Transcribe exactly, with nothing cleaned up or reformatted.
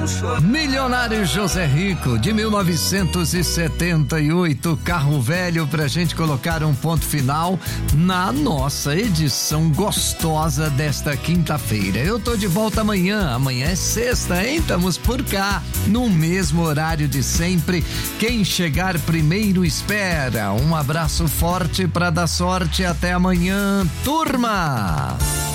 Milionário José Rico, de mil novecentos e setenta e oito, carro velho, pra gente colocar um ponto final na nossa edição gostosa desta quinta-feira. Eu tô de volta amanhã, amanhã é sexta, hein? Estamos por cá, no mesmo horário de sempre. Quem chegar primeiro espera. Um abraço forte pra dar sorte, até amanhã, turma!